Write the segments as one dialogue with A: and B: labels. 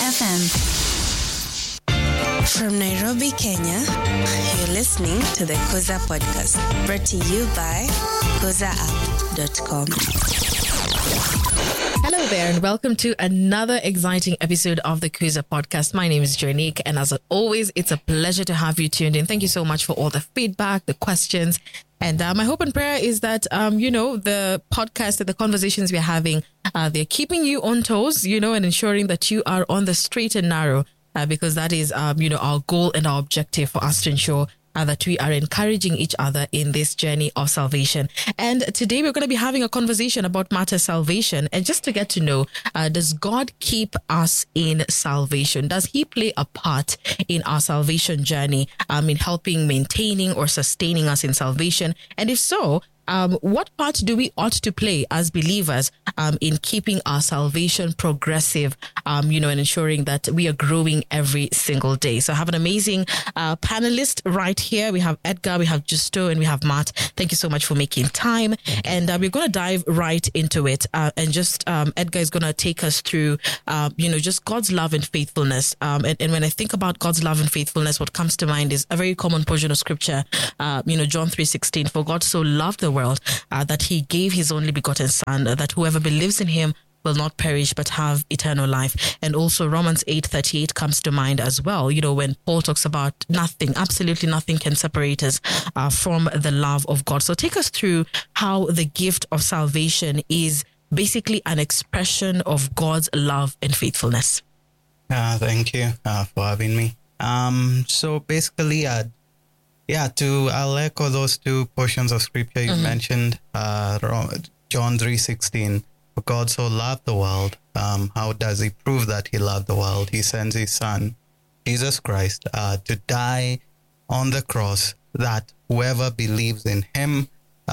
A: FM. From Nairobi, Kenya, you're listening to the Kuza Podcast, brought to you by KuzaApp.com.
B: Hello there, and welcome to another exciting episode of the Kuza Podcast. My name is Jonique, and as always, it's a pleasure to have you tuned in. Thank you so much for all the feedback, the questions, and my hope and prayer is that, the podcast and the conversations we're having, they're keeping you on toes, and ensuring that you are on the straight and narrow, because that is, our goal and our objective for us to ensure that we are encouraging each other in this journey of salvation. And today we're going to be having a conversation about matter salvation. And just to get to know, does God keep us in salvation? Does he play a part in our salvation journey, in helping, maintaining or sustaining us in salvation? And if so, what part do we ought to play as believers in keeping our salvation progressive, and ensuring that we are growing every single day? So I have an amazing panelist right here. We have Edgar, we have Justo, and we have Matt. Thank you so much for making time. And we're going to dive right into it. And just Edgar is going to take us through, just God's love and faithfulness. And when I think about God's love and faithfulness, what comes to mind is a very common portion of scripture, John 3:16. For God so loved the world that he gave his only begotten son, that whoever believes in him will not perish but have eternal life. And also Romans 8:38 comes to mind as well, when Paul talks about nothing, absolutely nothing can separate us from the love of God. So take us through how the gift of salvation is basically an expression of God's love and faithfulness.
C: Thank you for having me. So basically, I'll echo those two portions of scripture you mentioned. John 3:16. For God so loved the world. How does he prove that he loved the world? He sends his son, Jesus Christ, to die on the cross, that whoever believes in him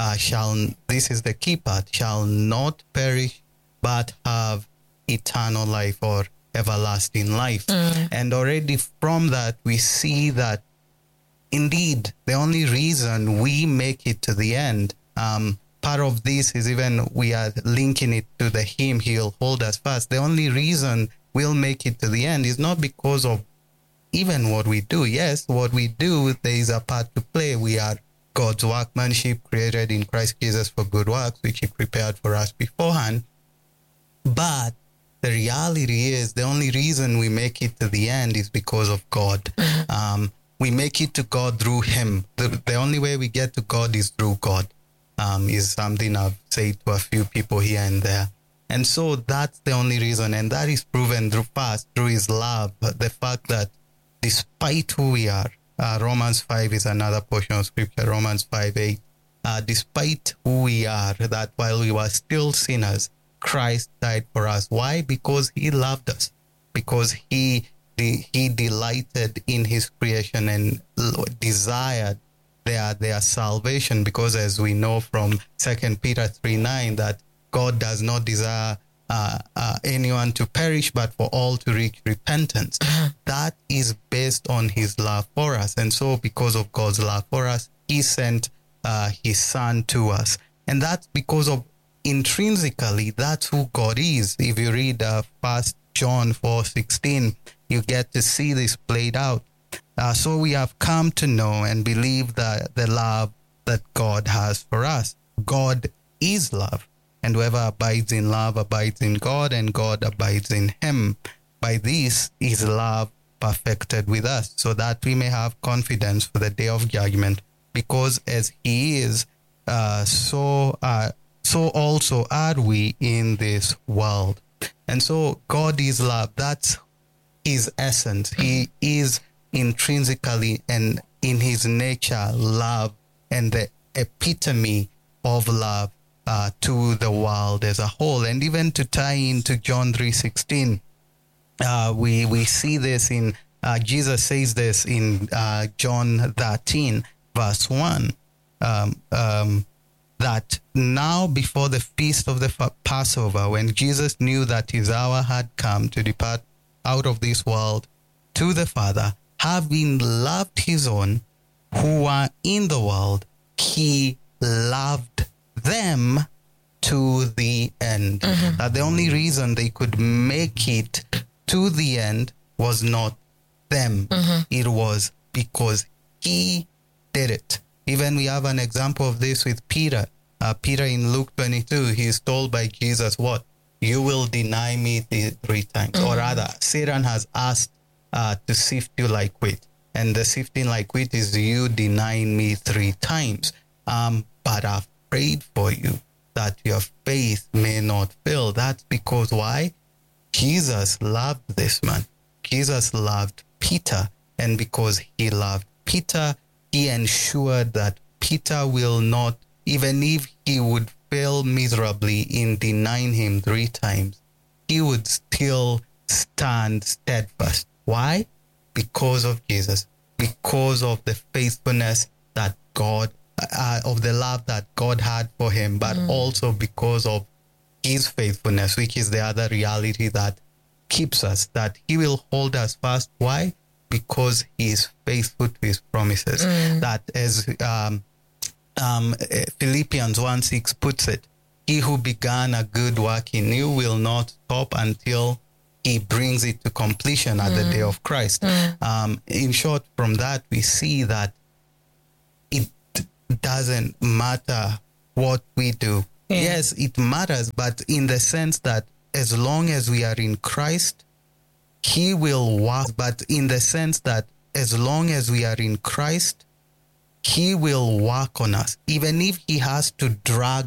C: this is the key part, shall not perish, but have eternal life or everlasting life. And already from that, we see that indeed, the only reason we make it to the end, part of this is even we are linking it to the hymn, he'll hold us fast. The only reason we'll make it to the end is not because of even what we do. Yes, what we do, there is a part to play. We are God's workmanship, created in Christ Jesus for good works, which he prepared for us beforehand. But the reality is the only reason we make it to the end is because of God. We make it to God through him. The only way we get to God is through God, is something I've said to a few people here and there. And so that's the only reason. And that is proven through his love. The fact that despite who we are, Romans 5 is another portion of scripture, Romans 5:8. Despite who we are, that while we were still sinners, Christ died for us. Why? Because he loved us. Because he delighted in his creation and desired their salvation, because as we know from 2 Peter 3:9 that God does not desire anyone to perish but for all to reach repentance. That is based on his love for us. And so because of God's love for us, he sent his son to us. And that's because of intrinsically, that's who God is. If you read 1 John 4:16, you get to see this played out. So we have come to know and believe the love that God has for us. God is love, and whoever abides in love abides in God, and God abides in him. By this is love perfected with us, so that we may have confidence for the day of judgment. Because as he is, so also are we in this world. And so God is love. That's his essence. He is intrinsically and in his nature love, and the epitome of love to the world as a whole. And even to tie into John 3:16, we see this in Jesus says this in John 13 verse 1, that now before the feast of the Passover, when Jesus knew that his hour had come to depart out of this world to the Father, having loved his own who are in the world, he loved them to the end. The only reason they could make it to the end was not them. It was because he did it. Even we have an example of this with Peter. Peter in Luke 22, he is told by Jesus, what? You will deny me 3 times. Or rather, Satan has asked to sift you like wheat. And the sifting like wheat is you denying me 3 times. But I've prayed for you that your faith may not fail. That's because why? Jesus loved this man. Jesus loved Peter. And because he loved Peter, he ensured that Peter will not, even if he would fail miserably in denying him 3 times, he would still stand steadfast. Why? Because of Jesus, because of the faithfulness that God, of the love that God had for him, but also because of his faithfulness, which is the other reality that keeps us, that he will hold us fast. Why? Because he is faithful to his promises. That as Philippians 1:6 puts it, he who began a good work in you will not stop until he brings it to completion at the day of Christ. In short, from that, we see that it doesn't matter what we do. Yes, it matters, but in the sense that as long as we are in Christ, he will work. But in the sense that as long as we are in Christ, he will work on us. Even if he has to drag